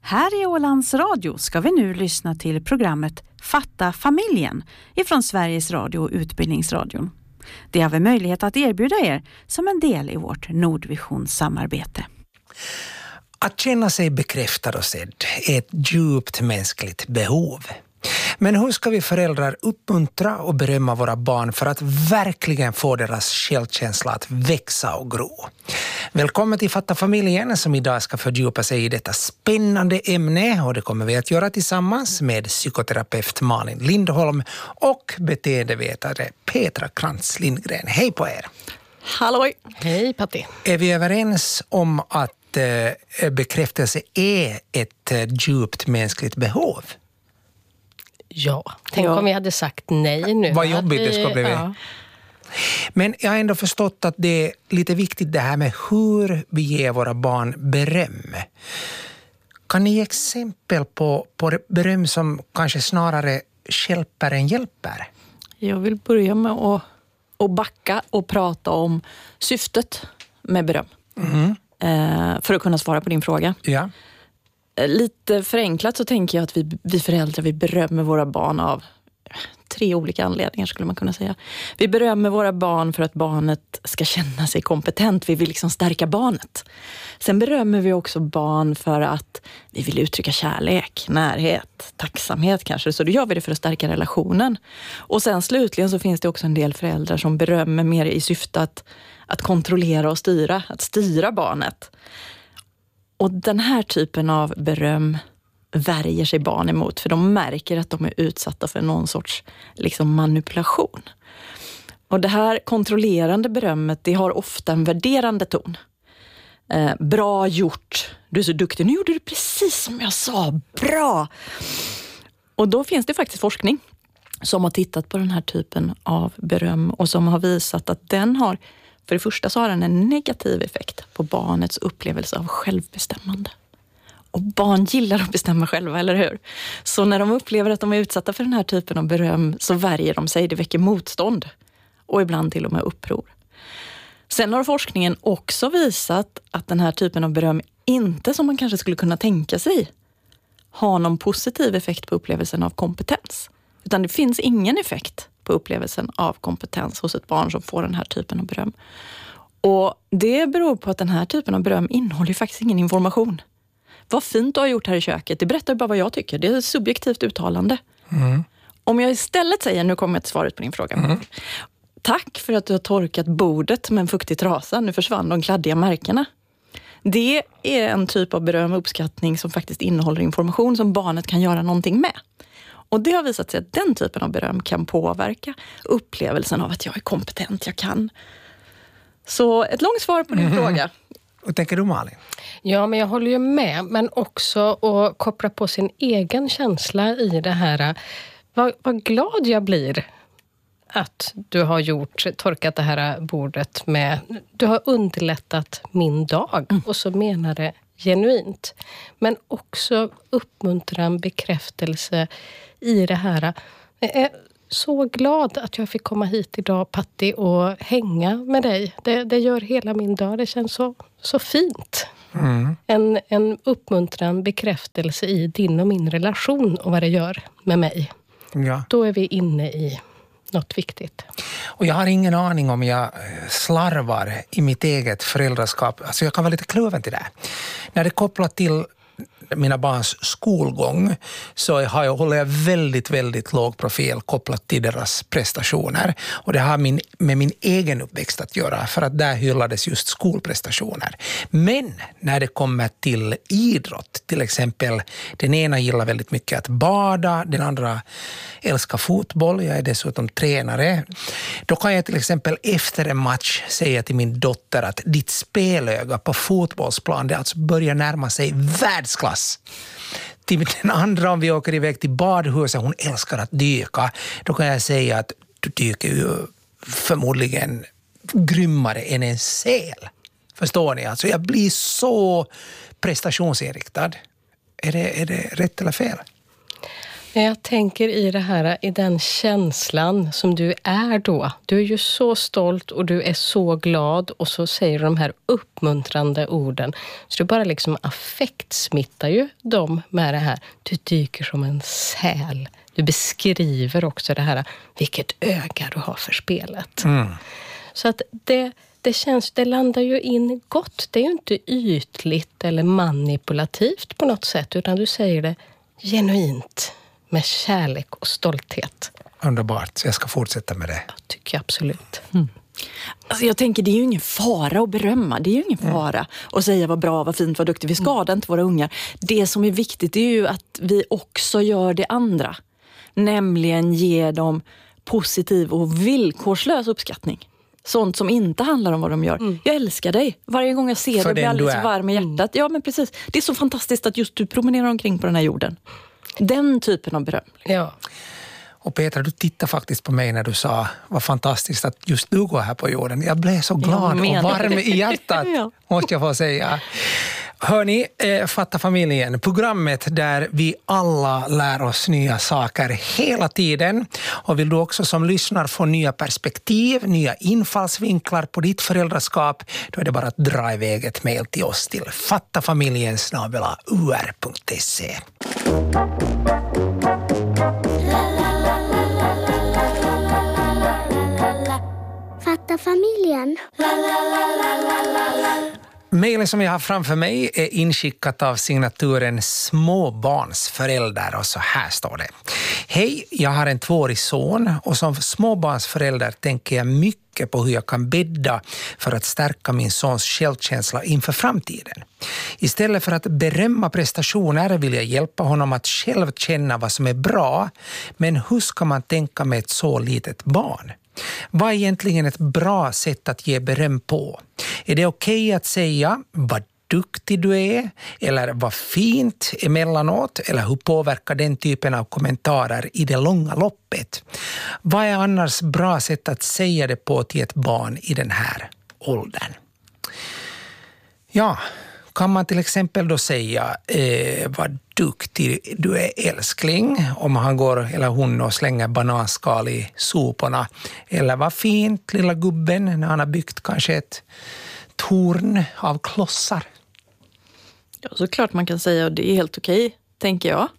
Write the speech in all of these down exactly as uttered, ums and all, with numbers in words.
Här i Ålands Radio ska vi nu lyssna till programmet Fatta familjen ifrån Sveriges Radio och Utbildningsradion. Det har vi möjlighet att erbjuda er som en del i vårt Nordvision-samarbete. Att känna sig bekräftad och sedd är ett djupt mänskligt behov. Men hur ska vi föräldrar uppmuntra och berömma våra barn för att verkligen få deras självkänsla att växa och gro? Välkommen till Fatta familjen som idag ska fördjupa sig i detta spännande ämne, och det kommer vi att göra tillsammans med psykoterapeut Malin Lindholm och beteendevetare Petra Krantz Lindgren. Hej på er! Halloj! Hej Patti! Är vi överens om att eh, bekräftelse är ett eh, djupt mänskligt behov? Ja, tänk ja. om vi hade sagt nej nu. Vad jobbigt vi, det skulle bli. Ja. Men jag har ändå förstått att det är lite viktigt det här med hur vi ger våra barn beröm. Kan ni ge exempel på, på beröm som kanske snarare hjälper än hjälper? Jag vill börja med att, att backa och prata om syftet med beröm. Mm. Eh, för att kunna svara på din fråga. Ja. Lite förenklat så tänker jag att vi, vi föräldrar vi berömmer våra barn av tre olika anledningar skulle man kunna säga. Vi berömmer våra barn för att barnet ska känna sig kompetent. Vi vill liksom stärka barnet. Sen berömmer vi också barn för att vi vill uttrycka kärlek, närhet, tacksamhet kanske. Så då gör vi det för att stärka relationen. Och sen slutligen så finns det också en del föräldrar som berömmer mer i syfte att, att kontrollera och styra. Att styra barnet. Och den här typen av beröm värjer sig barn emot, för de märker att de är utsatta för någon sorts liksom manipulation. Och det här kontrollerande berömmet, det har ofta en värderande ton. Eh, bra gjort, du är så duktig, nu gjorde du precis som jag sa, bra! Och då finns det faktiskt forskning som har tittat på den här typen av beröm och som har visat att den har, för det första så har den en negativ effekt på barnets upplevelse av självbestämmande. Och barn gillar att bestämma själva, eller hur? Så när de upplever att de är utsatta för den här typen av beröm så värjer de sig, det väcker motstånd. Och ibland till och med uppror. Sen har forskningen också visat att den här typen av beröm inte, som man kanske skulle kunna tänka sig, har någon positiv effekt på upplevelsen av kompetens. Utan det finns ingen effekt på upplevelsen av kompetens hos ett barn som får den här typen av beröm. Och det beror på att den här typen av beröm innehåller ju faktiskt ingen information. Vad fint du har gjort här i köket. Det berättar bara vad jag tycker. Det är ett subjektivt uttalande. Mm. Om jag istället säger, nu kommer jag till svaret på din fråga. Mm. Tack för att du har torkat bordet med en fuktig trasa. Nu försvann de kladdiga märkena. Det är en typ av beröm och uppskattning som faktiskt innehåller information som barnet kan göra någonting med. Och det har visat sig att den typen av beröm kan påverka upplevelsen av att jag är kompetent, jag kan. Så ett långt svar på din mm. fråga. Och tänker du, Malin? Ja, men jag håller ju med. Men också att koppla på sin egen känsla i det här. Vad, vad glad jag blir att du har gjort, torkat det här bordet med. Du har underlättat min dag. Mm. Och så menar det genuint. Men också uppmuntran, bekräftelse i det här. Jag är så glad att jag fick komma hit idag, Patti, och hänga med dig. Det, det gör hela min dag. Det känns så, så fint. Mm. En, en uppmuntran, bekräftelse i din och min relation och vad det gör med mig. Ja. Då är vi inne i något viktigt. Och jag har ingen aning om jag slarvar i mitt eget föräldraskap. Alltså jag kan vara lite kluven till det. När det är kopplat till mina barns skolgång så har jag, håller jag väldigt, väldigt låg profil kopplat till deras prestationer. Och det har min, med min egen uppväxt att göra, för att där hyllades just skolprestationer. Men när det kommer till idrott, till exempel, den ena gillar väldigt mycket att bada, den andra älskar fotboll, jag är dessutom tränare. Då kan jag till exempel efter en match säga till min dotter att ditt spelöga på fotbollsplan, det alltså börjar närma sig världsklass. Till den andra, om vi åker iväg till badhuset, hon älskar att dyka, då kan jag säga att du dyker ju förmodligen grymmare än en säl. Förstår ni? Alltså jag blir så prestationsinriktad. Är det, är det rätt eller fel? Jag tänker i det här, i den känslan som du är då. Du är ju så stolt och du är så glad och så säger du de här uppmuntrande orden. Så du bara liksom affektsmittar ju dem med det här. Du dyker som en säl. Du beskriver också det här, vilket öga du har för spelet. Mm. Så att det, det känns, det landar ju in gott. Det är ju inte ytligt eller manipulativt på något sätt, utan du säger det genuint. Med kärlek och stolthet. Underbart, så jag ska fortsätta med det. Jag tycker absolut. Mm. Alltså jag tänker, det är ju ingen fara att berömma. Det är ju ingen fara att säga vad bra, vad fint, vad duktigt. Vi skadar mm. inte våra ungar. Det som är viktigt är ju att vi också gör det andra. Nämligen ge dem positiv och villkorslös uppskattning. Sånt som inte handlar om vad de gör. Mm. Jag älskar dig. Varje gång jag ser dig blir alldeles varm i hjärtat. Ja, men precis. Det är så fantastiskt att just du promenerar omkring på den här jorden. Den typen av beröm. Ja. Och Petra, du tittar faktiskt på mig när du sa vad fantastiskt att just du går här på jorden. Jag blev så glad och varm i hjärtat, ja. Måste jag få säga. Hörni, eh, Fatta familjen, programmet där vi alla lär oss nya saker hela tiden. Och vill du också som lyssnar få nya perspektiv, nya infallsvinklar på ditt föräldraskap, då är det bara att dra iväg ett mejl till oss till fattafamiljen snabel-a u r punkt se. Fatta familjen. Mejlet som jag har framför mig är inskickat av signaturen småbarnsförälder och så här står det. Hej, jag har en tvåårig son och som småbarnsförälder tänker jag mycket på hur jag kan bädda för att stärka min sons självkänsla inför framtiden. Istället för att berömma prestationer vill jag hjälpa honom att själv känna vad som är bra, men hur ska man tänka med ett så litet barn? Vad är egentligen ett bra sätt att ge beröm på? Är det okej att säga vad duktig du är eller vad fint emellanåt, eller hur påverkar den typen av kommentarer i det långa loppet? Vad är annars bra sätt att säga det på till ett barn i den här åldern? Ja, kan man till exempel då säga eh, vad duktig du är älskling om han går eller hon och slänger bananskal i soporna, eller vad fint lilla gubben när han har byggt kanske ett torn av klossar. Ja, såklart man kan säga, och det är helt okej, tänker jag.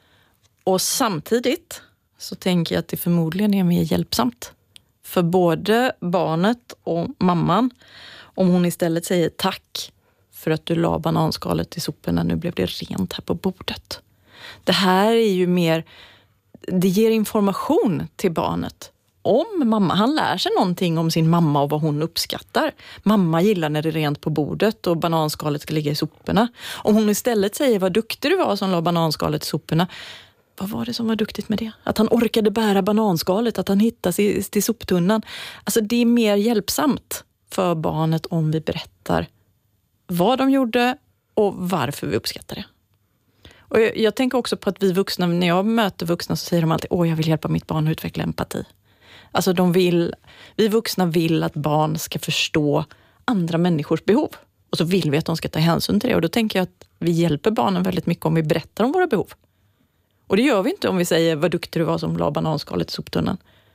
Och samtidigt så tänker jag att det förmodligen är mer hjälpsamt för både barnet och mamman om hon istället säger tack för att du la bananskalet i soporna, nu blev det rent här på bordet. Det här är ju mer, det ger information till barnet om mamma. Han lär sig någonting om sin mamma och vad hon uppskattar. Mamma gillar när det är rent på bordet och bananskalet ska ligga i soporna. Om hon istället säger vad duktig du var som la bananskalet i soporna, vad var det som var duktigt med det? Att han orkade bära bananskalet, att han hittas i, till soptunnan. Alltså det är mer hjälpsamt för barnet om vi berättar vad de gjorde och varför vi uppskattar det. Och jag, jag tänker också på att vi vuxna, när jag möter vuxna så säger de alltid, åh jag vill hjälpa mitt barn att utveckla empati. Alltså de vill, vi vuxna vill att barn ska förstå andra människors behov. Och så vill vi att de ska ta hänsyn till det. Och då tänker jag att vi hjälper barnen väldigt mycket om vi berättar om våra behov. Och det gör vi inte om vi säger, vad duktig du var som la bananskalet i soptunnan.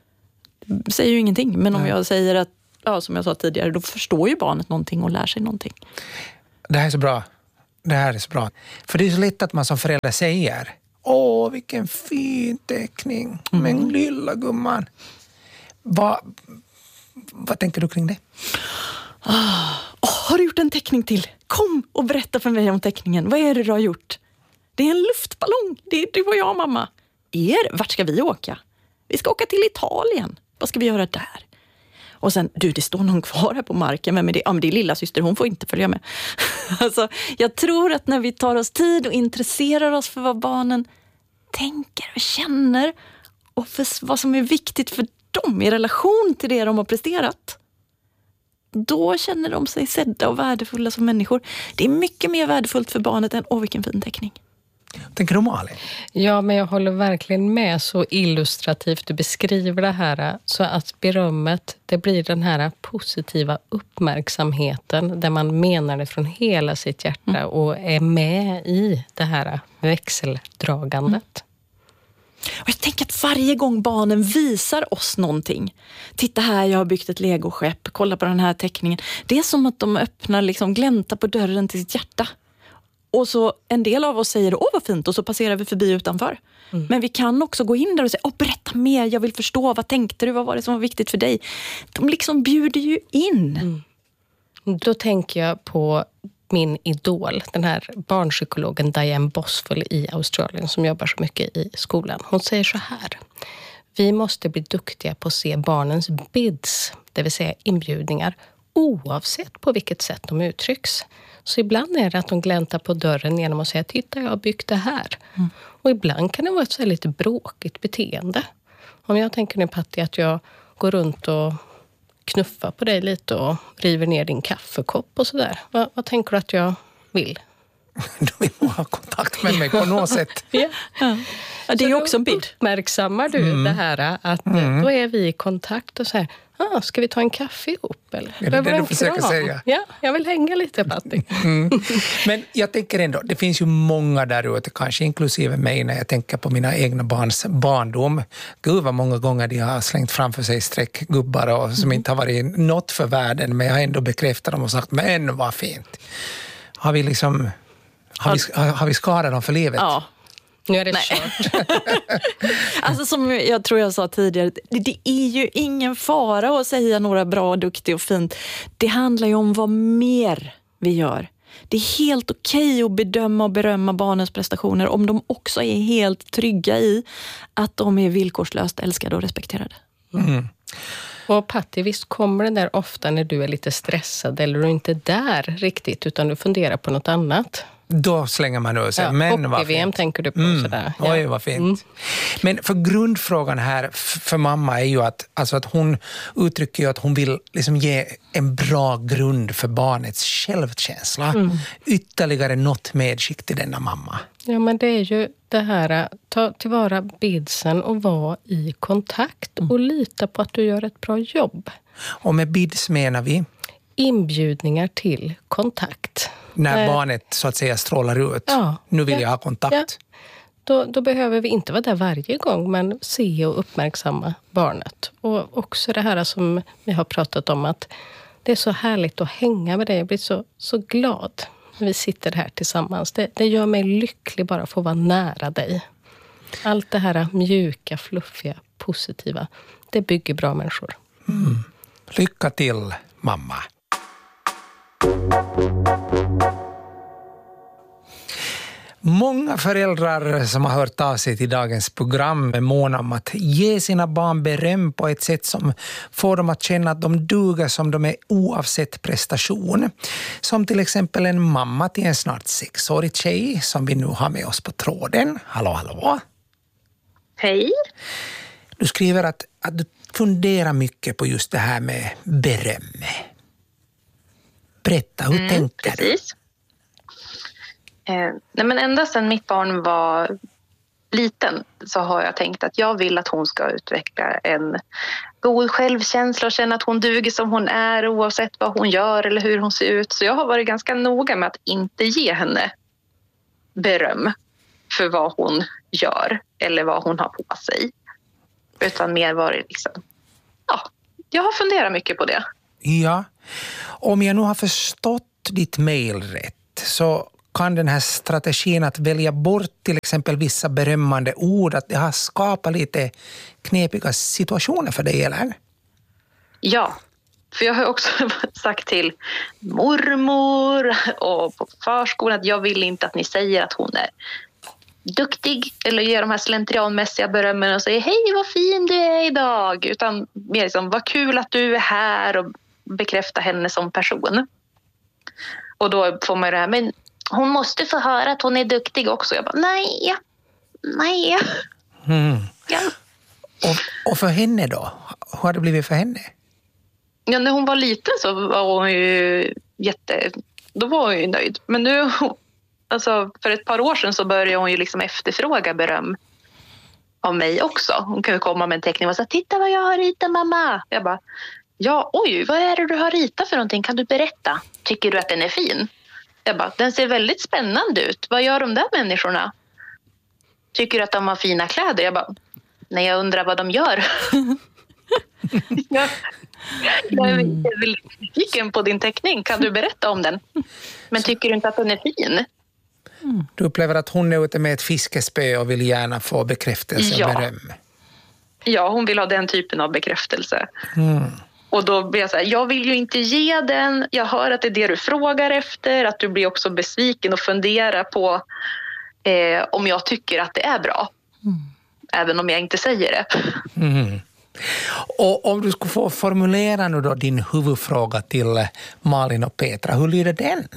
Det säger ju ingenting. Men om Nej. jag säger att, ja, som jag sa tidigare, då förstår ju barnet någonting och lär sig någonting. Det här är så bra. Det här är så bra. För det är så lätt att man som förälder säger, åh vilken fin teckning. Mm. Men lilla gumman. Vad, vad tänker du kring det? Oh, har du gjort en teckning till? Kom och berätta för mig om teckningen. Vad är det du har gjort? Det är en luftballong. Det är du och jag, mamma. Er, vart ska vi åka? Vi ska åka till Italien. Vad ska vi göra där? Och sen, du, det står någon kvar här på marken. Men det, ja, men det är lilla syster, hon får inte följa med. Alltså, jag tror att när vi tar oss tid och intresserar oss för vad barnen tänker och känner och för vad som är viktigt för dem i relation till det de har presterat, då känner de sig sedda och värdefulla som människor. Det är mycket mer värdefullt för barnet än, åh vilken fin teckning. Tänker du, Malin? Ja, men jag håller verkligen med, så illustrativt du beskriver det här, så att berömmet, det blir den här positiva uppmärksamheten där man menar det från hela sitt hjärta mm. och är med i det här växeldragandet. Och jag tänker att varje gång barnen visar oss någonting. Titta här, jag har byggt ett legoskepp. Kolla på den här teckningen. Det är som att de öppnar, liksom gläntar på dörren till sitt hjärta. Och så en del av oss säger, åh vad fint, och så passerar vi förbi utanför. Mm. Men vi kan också gå in där och säga, åh berätta mer, jag vill förstå, vad tänkte du, vad var det som var viktigt för dig? De liksom bjuder ju in. Mm. Då tänker jag på min idol, den här barnpsykologen Diane Boswell i Australien som jobbar så mycket i skolan. Hon säger så här: vi måste bli duktiga på att se barnens bids, det vill säga inbjudningar, oavsett på vilket sätt de uttrycks. Så ibland är det att de gläntar på dörren genom att säga, titta jag har byggt det här. Mm. Och ibland kan det vara ett så här lite bråkigt beteende. Om jag tänker nu Patti att jag går runt och knuffar på dig lite och river ner din kaffekopp och sådär. Vad, vad tänker du att jag vill? Du vill ha kontakt med mig på något sätt. Ja. Ja. Ja, det är ju också en bild. Uppmärksammar du mm. det här att mm. då är vi i kontakt och säger, ah, ska vi ta en kaffe ihop? Eller? Är det det du försöker säga? Ja, jag vill hänga lite, Patti. Mm. Men jag tänker ändå, det finns ju många där ute, kanske inklusive mig när jag tänker på mina egna barns barndom. Gud vad många gånger de har slängt framför sig streckgubbar och som mm. inte har varit något för världen, men jag har ändå bekräftat dem och sagt, men vad fint. Har vi liksom, har vi, har, har vi skadat dem för livet? Ja. Nu är det kört. Alltså som jag tror jag sa tidigare, det, det är ju ingen fara att säga några bra, duktigt och fint. Det handlar ju om vad mer vi gör. Det är helt okej att bedöma och berömma barnens prestationer om de också är helt trygga i att de är villkorslöst älskade och respekterade. Mm. Och Patti, visst kommer det där ofta när du är lite stressad eller du är inte där riktigt utan du funderar på något annat? Då slänger man ur sig. Ja, men vad V M fint. tänker du på Mm. sådär. Ja. Oj, vad fint. Mm. Men för grundfrågan här för mamma är ju att, alltså att hon uttrycker ju att hon vill liksom ge en bra grund för barnets självkänsla. Mm. Ytterligare något medskick till denna mamma. Ja, men det är ju det här, ta tillvara bidsen och vara i kontakt och mm. lita på att du gör ett bra jobb. Och med bids menar vi? Inbjudningar till kontakt. När eh, barnet så att säga strålar ut. Ja, nu vill ja, jag ha kontakt. Ja. Då, då behöver vi inte vara där varje gång, men se och uppmärksamma barnet. Och också det här som vi har pratat om, att det är så härligt att hänga med dig. Jag blir så, så glad när vi sitter här tillsammans. Det, det gör mig lycklig bara att få vara nära dig. Allt det här mjuka, fluffiga, positiva, det bygger bra människor. Mm. Lycka till, mamma. Många föräldrar som har hört av sig till dagens program är måna om att ge sina barn beröm på ett sätt som får dem att känna att de duger som de är oavsett prestation. Som till exempel en mamma till en snart sexårig tjej som vi nu har med oss på tråden. Hallå, hallå. Hej. Du skriver att, att du funderar mycket på just det här med beröm. Berätta, hur mm, tänker precis. du? Eh, nej men ända sedan mitt barn var liten så har jag tänkt att jag vill att hon ska utveckla en god självkänsla och känna att hon duger som hon är oavsett vad hon gör eller hur hon ser ut. Så jag har varit ganska noga med att inte ge henne beröm för vad hon gör eller vad hon har på sig. Utan mer varit liksom, ja, jag har funderat mycket på det. Ja, om jag nu har förstått ditt mejl rätt så kan den här strategin att välja bort till exempel vissa berömmande ord, att det har skapat lite knepiga situationer för dig, eller? Ja, för jag har också sagt till mormor och på förskolan att jag vill inte att ni säger att hon är duktig eller ger de här slentrianmässiga berömmen och säger hej vad fin du är idag, utan mer liksom vad kul att du är här och bekräfta henne som person. Och då får man det här, men hon måste få höra att hon är duktig också. Jag bara, nej, nej. Mm. Ja. Och, och för henne då? Hur har det blivit för henne? Ja, när hon var liten så var hon ju jätte... Då var hon ju nöjd. Men nu, alltså för ett par år sedan så började hon ju liksom efterfråga beröm av mig också. Hon kunde komma med en teckning och säga, titta vad jag har ritat, mamma. Jag bara, ja, oj, vad är det du har ritat för någonting? Kan du berätta? Tycker du att den är fin? Jag bara, den ser väldigt spännande ut. Vad gör de där människorna? tycker att de har fina kläder? Jag bara, nej, jag undrar vad de gör. jag, jag är väldigt nyfiken på din teckning. Kan du berätta om den? Men tycker du inte att den är fin? Du upplever att hon är ute med ett fiskespö och vill gärna få bekräftelse ja. och beröm. Ja, hon vill ha den typen av bekräftelse. Mm. Och då blir jag så här, jag vill ju inte ge den. Jag hör att det är det du frågar efter. Att du blir också besviken och funderar på eh, om jag tycker att det är bra. Mm. Även om jag inte säger det. Mm. Och om du skulle få formulera nu då din huvudfråga till Malin och Petra, hur lyder den?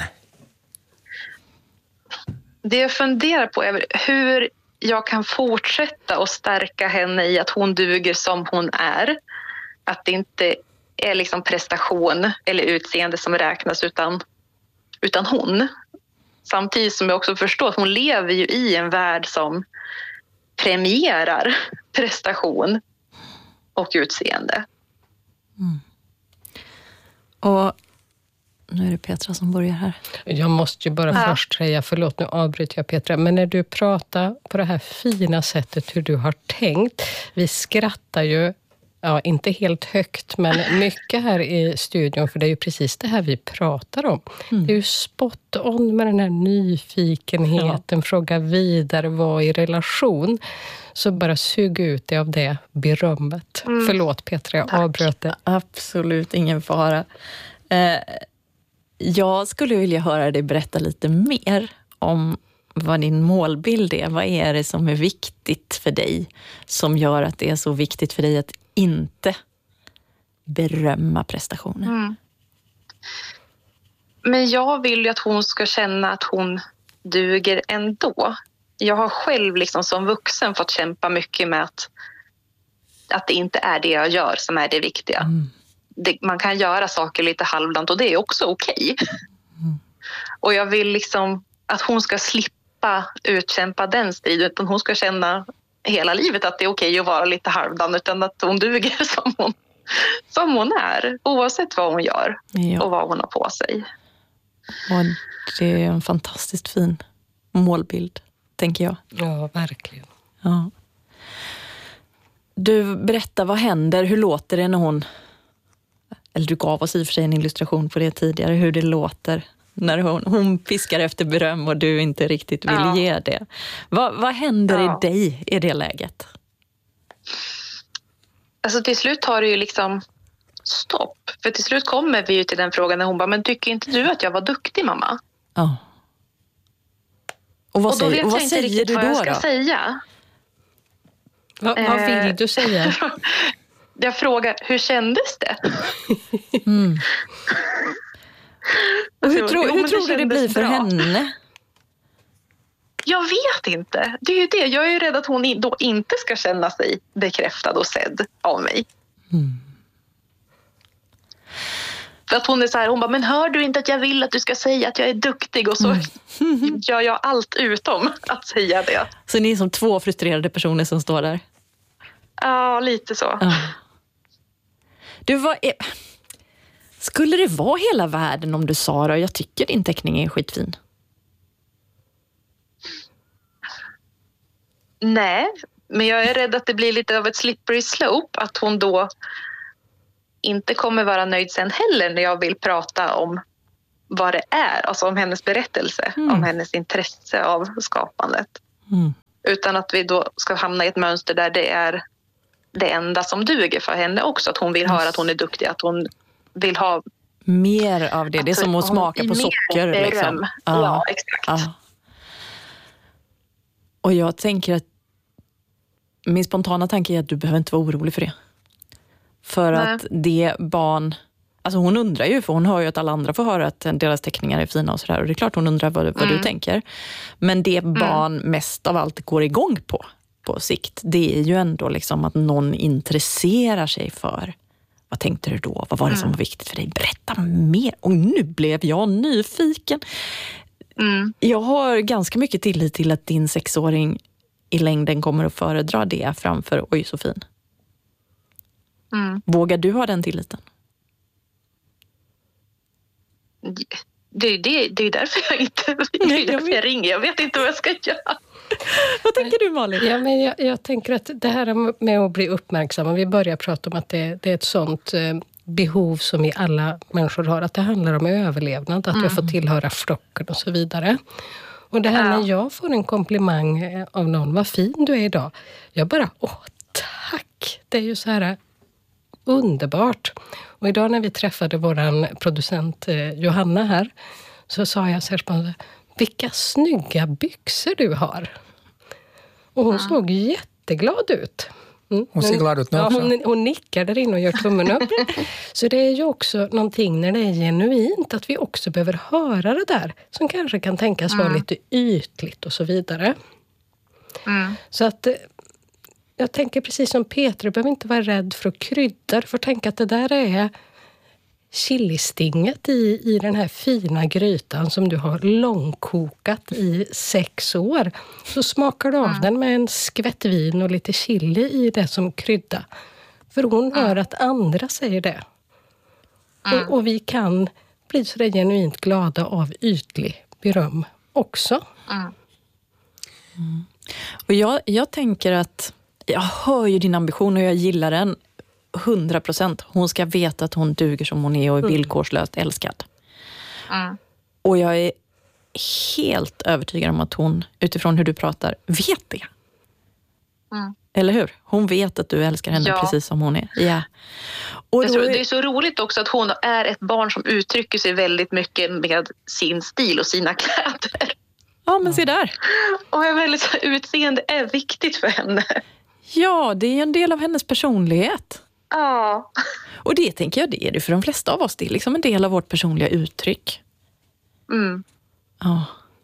Det jag funderar på är hur jag kan fortsätta att stärka henne i att hon duger som hon är. Att det inte är liksom prestation eller utseende som räknas utan, utan hon. Samtidigt som jag också förstår att hon lever ju i en värld som premierar prestation och utseende. Mm. Och nu är det Petra som börjar här. Jag måste ju bara ja. först säga, förlåt nu avbryter jag Petra, men när du pratar på det här fina sättet hur du har tänkt, vi skrattar ju, ja inte helt högt, men mycket här i studion, för det är ju precis det här vi pratar om. Mm. Det är ju spot on med den här nyfikenheten, ja. fråga vidare, vara i relation. Så bara sug ut det av det berömmet. Mm. Förlåt Petra, jag avbröt det. Absolut, ingen fara. Eh, jag skulle vilja höra dig berätta lite mer om vad din målbild är. Vad är det som är viktigt för dig som gör att det är så viktigt för dig att inte berömma prestationen? Mm. Men jag vill ju att hon ska känna att hon duger ändå. Jag har själv liksom som vuxen fått kämpa mycket med att, att det inte är det jag gör som är det viktiga. Mm. Det, man kan göra saker lite halvdant och det är också okej. Mm. Och jag vill liksom att hon ska slippa utkämpa den striden, utan hon ska känna hela livet att det är okej att vara lite halvdan, utan att hon duger som hon, som hon är, oavsett vad hon gör ja. och vad hon har på sig. Och det är en fantastiskt fin målbild, tänker jag. Ja, verkligen. Ja. Du, berättar, vad händer? Hur låter det när hon... Eller du gav oss i och för sig en illustration på det tidigare, hur det låter när hon, hon piskar efter beröm och du inte riktigt vill ja. ge det. Va, vad händer ja. i dig i det läget? Alltså till slut tar det ju liksom stopp. För till slut kommer vi ju till den frågan när hon bara, men tycker inte du att jag var duktig, mamma? Ja. Och vad, och då säger, och vad säger du då? Vad jag ska då? säga. Va, vad vill du säga? Jag frågar, hur kändes det? Mm. Och hur, tro, hur tror du det blir för bra. henne? Jag vet inte. Det är ju det. Jag är ju rädd att hon då inte ska känna sig bekräftad och sedd av mig. Mm. För att hon är så här, hon bara, men hör du inte att jag vill att du ska säga att jag är duktig? Och så mm. gör jag allt utom att säga det. Så ni är som två frustrerade personer som står där? Ja, lite så. Ja. Du, vad är... Skulle det vara hela världen om du sa då, jag tycker din teckning är skitfin? Nej, men jag är rädd att det blir lite av ett slippery slope. Att hon då inte kommer vara nöjd sen heller när jag vill prata om vad det är. Alltså om hennes berättelse, mm. om hennes intresse av skapandet. Mm. Utan att vi då ska hamna i ett mönster där det är det enda som duger för henne också. Att hon vill höra att hon är duktig, att hon vill ha mer av det. Det är som att smaka på socker. Liksom. Ja, ja, exakt. Ja. Och jag tänker att min spontana tanke är att du behöver inte vara orolig för det. För Nej. att det barn... Alltså hon undrar ju, för hon hör ju att alla andra får höra att deras teckningar är fina och sådär. Och det är klart hon undrar vad, vad mm. du tänker. Men det barn mm. mest av allt går igång på, på sikt, det är ju ändå liksom att någon intresserar sig för vad tänkte du då? Vad var det som var viktigt för dig? Berätta mer. Och nu blev jag nyfiken. Mm. Jag har ganska mycket tillit till att din sexåring i längden kommer att föredra det framför oj så fin. Mm. Vågar du ha den tilliten? Det är det, det är därför jag inte det är därför jag ringer. Jag vet inte vad jag ska göra. Vad tänker du, Malin? Ja, men jag, jag tänker att det här med att bli uppmärksam, vi börjar prata om att det, det är ett sånt eh, behov som vi alla människor har, att det handlar om överlevnad, att mm. jag får tillhöra flocken och så vidare. Och det här ja. när jag får en komplimang av någon, vad fin du är idag. Jag bara, åh tack! Det är ju så här underbart. Och idag när vi träffade våran producent eh, Johanna här, så sa jag så här, vilka snygga byxor du har. Och hon ja. såg jätteglad ut. Mm. Hon ser glad ut nu ja, också. Hon, hon nickar där inne och gör tummen upp. Så det är ju också någonting när det är genuint, att vi också behöver höra det där. Som kanske kan tänkas mm. vara lite ytligt och så vidare. Mm. Så att jag tänker precis som Peter, du behöver inte vara rädd för att krydda. Du får tänka att det där är chilistinget i, i den här fina grytan som du har långkokat i sex år. Så smakar du av mm. den med en skvätt vin och lite chili i det som krydda. För hon hör mm. att andra säger det. Mm. Och, och vi kan bli så där genuint glada av ytlig beröm också. Mm. Mm. Och jag, jag tänker att jag hör ju din ambition och jag gillar den. hundra procent. Hon ska veta att hon duger som hon är och är villkorslöst älskad. Mm. Och jag är helt övertygad om att hon, utifrån hur du pratar, vet det. Mm. Eller hur? Hon vet att du älskar henne ja. precis som hon är. Ja. Och det, är då så, är... det är så roligt också att hon är ett barn som uttrycker sig väldigt mycket med sin stil och sina kläder. Ja, men se där. Och är väldigt, utseende är viktigt för henne. Ja, det är en del av hennes personlighet. Ja. Och det tänker jag, det är det för de flesta av oss. Det är liksom en del av vårt personliga uttryck. Mm. Ja.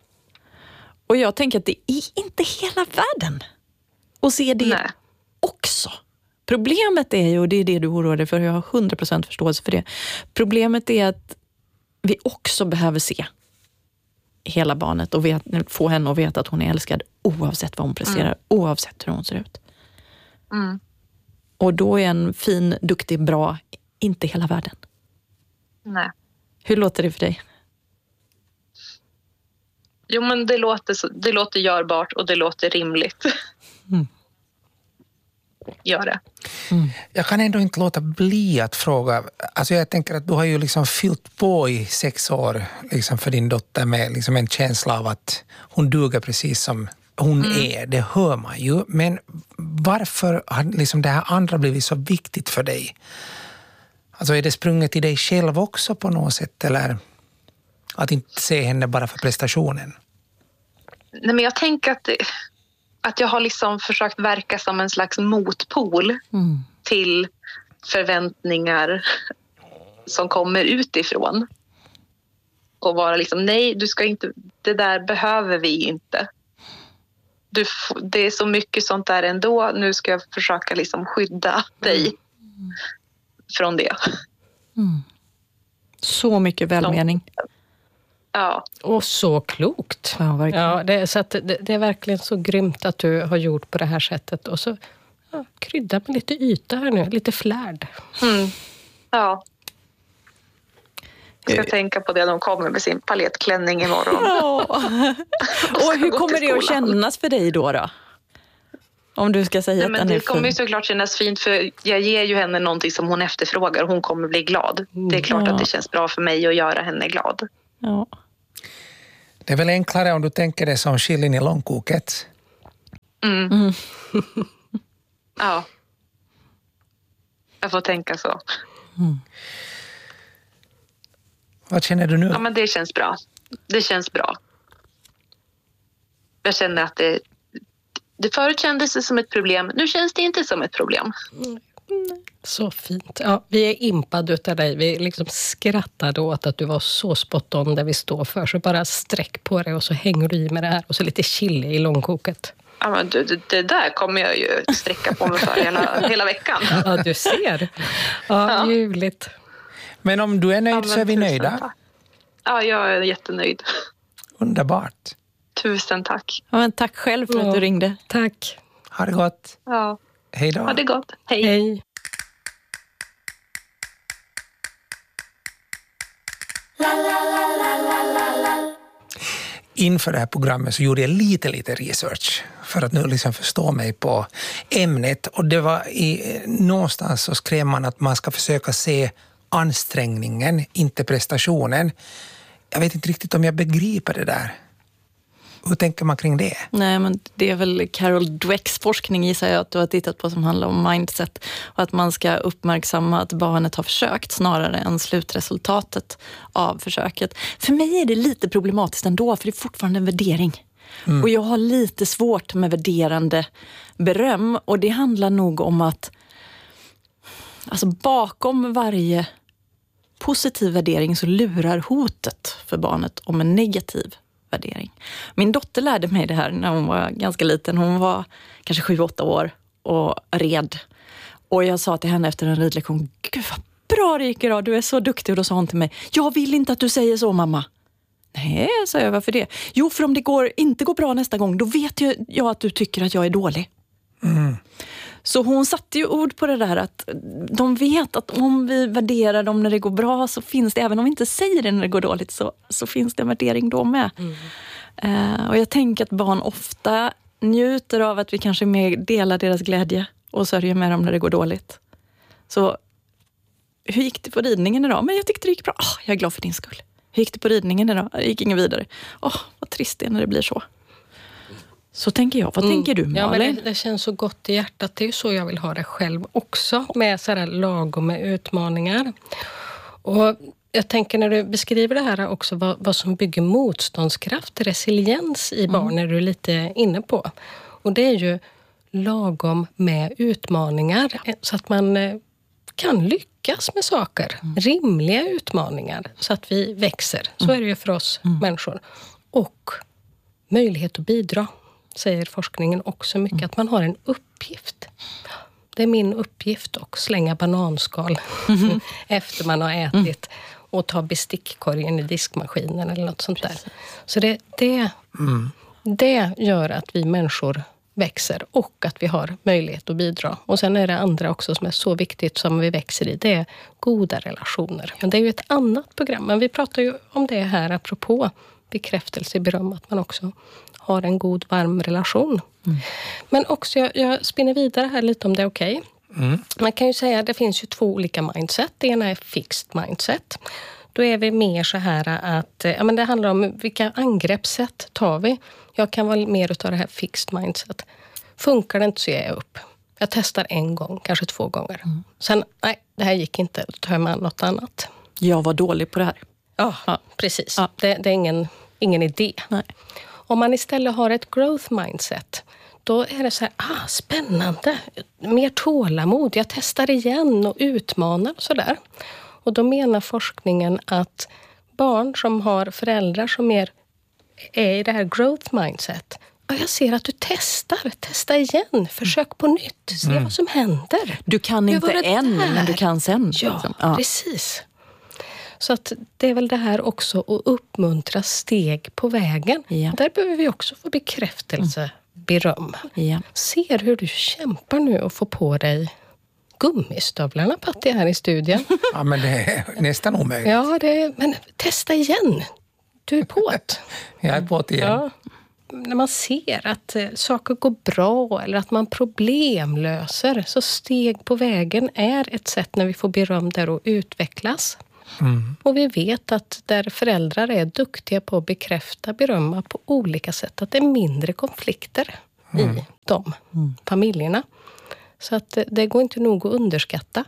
Och jag tänker att det är inte hela världen att se det Nej. också. Problemet är ju, och det är det du oroar dig för, jag har hundra procent förståelse för det. Problemet är att vi också behöver se hela barnet och vet, få henne att veta att hon är älskad oavsett vad hon presterar, mm. oavsett hur hon ser ut. Mm. Och då är en fin, duktig, bra inte hela världen. Nej. Hur låter det för dig? Jo, men det låter, det låter görbart och det låter rimligt. Mm. Gör det. Mm. Jag kan ändå inte låta bli att fråga. Alltså jag tänker att du har ju liksom fyllt på i sex år liksom för din dotter med liksom en känsla av att hon duger precis som hon mm. är. Det hör man ju. Men varför har liksom det här andra blivit så viktigt för dig? Alltså är det sprunget i dig själv också på något sätt? Eller att inte se henne bara för prestationen? Nej, men jag tänker att, att jag har liksom försökt verka som en slags motpol mm. till förväntningar som kommer utifrån. Och vara liksom, nej, du ska inte, det där behöver vi inte. Du, det är så mycket sånt där ändå. Nu ska jag försöka liksom skydda dig mm. från det. Mm. Så mycket välmening. Ja. Och så klokt. Ja, verkligen. Ja, det, så att det, det är verkligen så grymt att du har gjort på det här sättet. Och så ja, krydda med lite yta här nu. Lite flärd. Mm. Ja. Jag ska tänka på det. De kommer med sin palettklänning imorgon. Ja. Och hur kommer det att kännas för dig då då? Om du ska säga Nej, att men den det är kommer ju såklart kännas fint, för jag ger ju henne någonting som hon efterfrågar. Hon kommer bli glad. Det är klart ja. att det känns bra för mig att göra henne glad. Ja. Det är väl enklare om du tänker det som chilin i långkoket. Mm. Mm. Ja. Jag får tänka så. Mm. Vad känner du nu? Ja, men det känns bra. Det känns bra. Jag känner att det, det förut kändes det som ett problem. Nu känns det inte som ett problem. Mm. Så fint. Ja, vi är impade utav dig. Vi liksom skrattade åt att du var så spot on där vi står för. Så bara sträck på dig och så hänger du i med det här. Och så lite chili i långkoket. Ja, men det, det där kommer jag ju sträcka på mig för hela, hela veckan. Ja, du ser. Ja, ja. Ljuvligt. Men om du är nöjd ja, så är vi nöjda. Tack. Ja, jag är jättenöjd. Underbart. Tusen tack. Ja, men tack själv för ja. att du ringde. Tack. Ha det gott. Ja. Hej då. Ha det gott. Hej. Hej. inför det här programmet så gjorde jag lite, lite research för att nu liksom förstå mig på ämnet. Och det var i, någonstans så skrev man att man ska försöka se ansträngningen, inte prestationen. Jag vet inte riktigt om jag begriper det där. Hur tänker man kring det? Nej, men det är väl Carol Dwecks forskning, gissar jag att du har tittat på, som handlar om mindset. Och att man ska uppmärksamma att barnet har försökt snarare än slutresultatet av försöket. För mig är det lite problematiskt ändå, för det är fortfarande en värdering. Mm. Och jag har lite svårt med värderande beröm. Och det handlar nog om att alltså bakom varje positiv värdering så lurar hotet för barnet om en negativ värdering. Min dotter lärde mig det här när hon var ganska liten. Hon var kanske sju, åtta år och red. Och jag sa till henne efter en ridlektion, gud vad bra det gick idag, du är så duktig. Och då sa hon till mig, jag vill inte att du säger så, mamma. Nej, sa jag, varför det? Jo, för om det går, inte går bra nästa gång, då vet jag att du tycker att jag är dålig. Mm. Så hon satte ju ord på det där att de vet att om vi värderar dem när det går bra så finns det, även om vi inte säger det när det går dåligt, så, så finns det en värdering då med. Mm. Uh, och jag tänker att barn ofta njuter av att vi kanske mer delar deras glädje och sörjer med dem när det går dåligt. Så hur gick det på ridningen idag? Men jag tyckte det gick bra. Oh, jag är glad för din skull. Hur gick det på ridningen idag? Det gick ingen vidare. Åh, oh, vad trist det är när det blir så. Så tänker jag. Vad mm. tänker du, Malin? Ja, men det, det känns så gott i hjärtat. Det är ju så jag vill ha det själv också. Med sådär lagom med utmaningar. Och jag tänker när du beskriver det här också, vad, vad som bygger motståndskraft, resiliens i barn, mm. är du lite inne på. Och det är ju lagom med utmaningar. Så att man kan lyckas med saker. Mm. Rimliga utmaningar. Så att vi växer. Så är det ju för oss mm. människor. Och möjlighet att bidra. Säger forskningen också mycket, mm. att man har en uppgift. Det är min uppgift att slänga bananskal mm. efter man har ätit mm. och ta bestickkorgen i diskmaskinen eller något sånt där. Så det, det, mm. det gör att vi människor växer och att vi har möjlighet att bidra. Och sen är det andra också som är så viktigt som vi växer i, det är goda relationer. Men det är ju ett annat program, men vi pratar ju om det här apropå bekräftelse, beröm, att man också har en god, varm relation. Mm. Men också, jag, jag spinner vidare här lite om det är okej. Okay. Mm. Man kan ju säga att det finns ju två olika mindset. Det ena är fixed mindset. Då är vi mer så här att, ja men det handlar om vilka angreppssätt tar vi. Jag kan vara mer utav det här fixed mindset. Funkar det inte så ger jag upp. Jag testar en gång, kanske två gånger. Mm. Sen, nej, det här gick inte. Då tar jag med något annat. Jag var dålig på det här. Ja, ja precis. Ja. Det, det är ingen, ingen idé. Nej. Om man istället har ett growth mindset, då är det så här, ah, spännande, mer tålamod, jag testar igen och utmanar och sådär. Och då menar forskningen att barn som har föräldrar som mer är i det här growth mindset, ah, jag ser att du testar, testa igen, försök på nytt, se mm. vad som händer. Du kan inte än, men du kan sen. Ja, liksom. Ja, precis. Så att det är väl det här också att uppmuntra steg på vägen. Ja. Där behöver vi också få bekräftelse, mm. beröm. Ja. Ser hur du kämpar nu och får på dig gummistövlarna, Patti, här i studion. Ja, men det är nästan omöjligt. Ja, det är, men testa igen. Du är på det. Jag är på det igen. Ja. När man ser att eh, saker går bra eller att man problemlöser, så steg på vägen är ett sätt när vi får beröm där att utvecklas. Mm. Och vi vet att där föräldrar är duktiga på att bekräfta, berömma på olika sätt, att det är mindre konflikter mm. i de mm. familjerna. Så att det går inte nog att underskatta.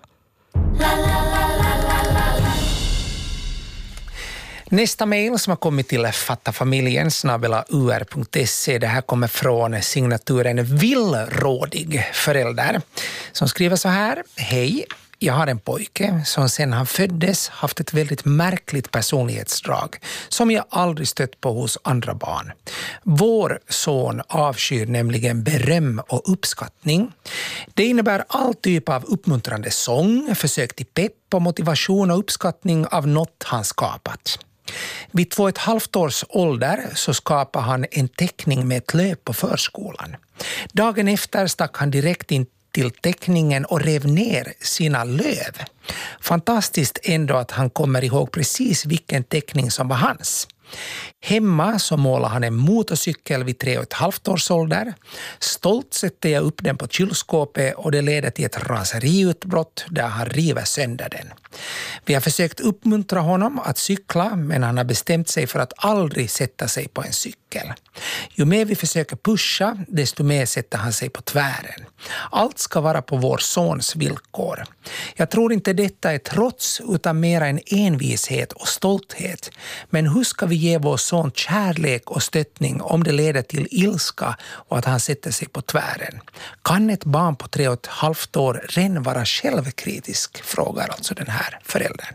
Nästa mejl som har kommit till fattafamiljen snabel-a u r punkt se, det här kommer från signaturen Villrådig förälder som skriver så här: hej. Jag har en pojke som sedan han föddes haft ett väldigt märkligt personlighetsdrag som jag aldrig stött på hos andra barn. Vår son avskyr nämligen beröm och uppskattning. Det innebär all typ av uppmuntrande sång, försök till pepp och motivation och uppskattning av något han skapat. Vid två och ett halvt års ålder så skapade han en teckning med ett löp på förskolan. Dagen efter stack han direkt in till teckningen och rev ner sina löv. Fantastiskt ändå att han kommer ihåg precis vilken teckning som var hans. Hemma så målar han en motorcykel vid tre och ett halvt års ålder. Stolt sätter jag upp den på kylskåpet och det leder till ett raseriutbrott där han river sönder den. Vi har försökt uppmuntra honom att cykla, men han har bestämt sig för att aldrig sätta sig på en cykel. Ju mer vi försöker pusha, desto mer sätter han sig på tvären. Allt ska vara på vår sons villkor. Jag tror inte detta är trots utan mera en envishet och stolthet. Men hur ska vi ge vår son kärlek och stöttning om det leder till ilska och att han sätter sig på tvären? Kan ett barn på tre och ett halvt år redan vara självkritisk? Frågar alltså den här föräldern.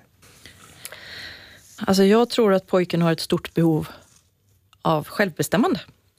Alltså jag tror att pojken har ett stort behov av självbestämmande.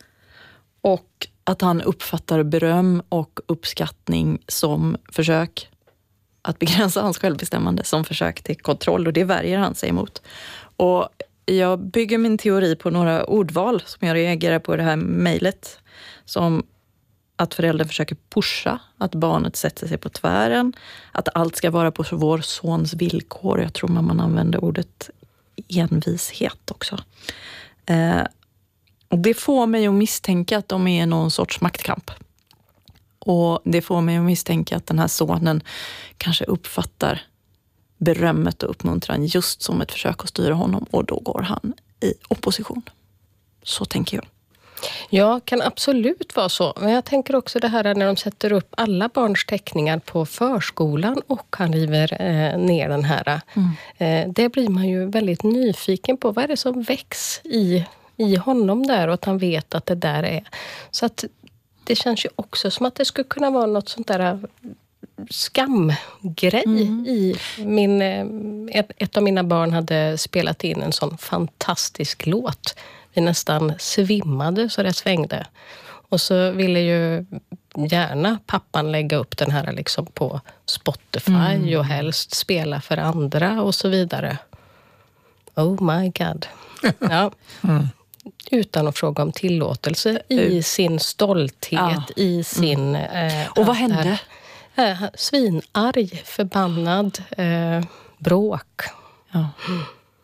Och att han uppfattar beröm och uppskattning som försök att begränsa hans självbestämmande, som försök till kontroll, och det värjer han sig emot. Och jag bygger min teori på några ordval som jag reagerar på i det här mejlet, som att föräldern försöker pusha, att barnet sätter sig på tvären, att allt ska vara på vår sons villkor. Jag tror man använder ordet envishet också. Eh, och det får mig att misstänka att de är någon sorts maktkamp. Och det får mig att misstänka att den här sonen kanske uppfattar berömmet och uppmuntran just som ett försök att styra honom, och då går han i opposition. Så tänker jag. Ja, kan absolut vara så. Men jag tänker också det här när de sätter upp alla barns teckningar på förskolan och han river eh, ner den här. Mm. Eh, det blir man ju väldigt nyfiken på. Vad är det som väcks i, i honom där, och att han vet att det där är. Så att det känns ju också som att det skulle kunna vara något sånt där skamgrej mm. i min... Ett, ett av mina barn hade spelat in en sån fantastisk låt. Vi nästan svimmade så det svängde. Och så ville ju gärna pappan lägga upp den här liksom på Spotify mm. och helst spela för andra och så vidare. Oh my god. Ja. Mm. Utan att fråga om tillåtelse i sin stolthet, ja. i sin... Mm. Eh, och vad hände? Eh, svinarg, förbannad, eh, bråk. Ja. Mm.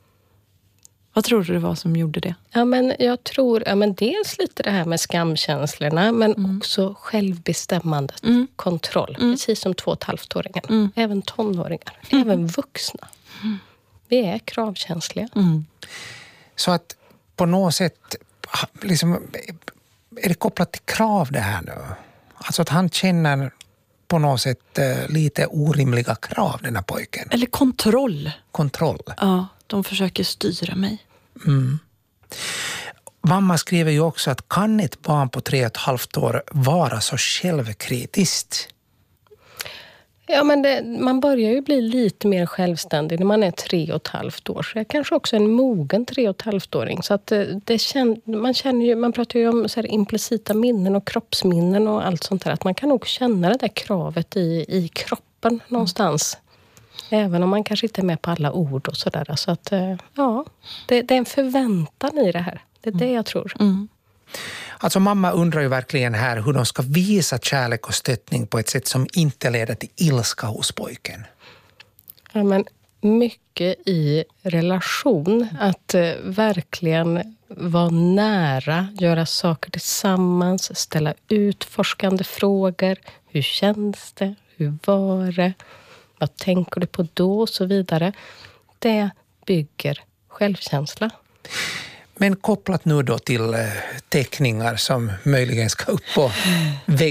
Vad tror du det var som gjorde det? Ja, men jag tror ja, men dels lite det här med skamkänslorna, men mm. också självbestämmandet, mm. kontroll. Mm. Precis som två och ett halvt-åringen. Mm. Även tonåringar, mm. även vuxna. Mm. Vi är kravkänsliga. Mm. Så att på något sätt liksom, är det kopplat till krav det här nu? Alltså att han känner på något sätt lite orimliga krav, den här pojken. Eller kontroll. Kontroll. Ja, de försöker styra mig. Mm. Mamma skriver ju också att kan ett barn på tre och ett halvt år vara så självkritiskt? Ja, men det, man börjar ju bli lite mer självständig när man är tre och ett halvt år. Så jag kanske också är en mogen tre och ett halvt-åring. Så att det, det känn, man känner ju, man pratar ju om så här implicita minnen och kroppsminnen och allt sånt där. Att man kan nog känna det där kravet i, i kroppen någonstans. Mm. Även om man kanske inte är med på alla ord och sådär. Så att, ja, det, det är en förväntan i det här. Det är mm. det jag tror. Mm. Alltså mamma undrar ju verkligen här hur de ska visa kärlek och stöttning på ett sätt som inte leder till ilska hos pojken. Ja, men mycket i relation. Att eh, verkligen vara nära, göra saker tillsammans, ställa utforskande frågor. Hur känns det? Hur var det? Vad tänker du på då? Och så vidare. Det bygger självkänsla. Men kopplat nu då till teckningar som möjligen ska upp på väggen.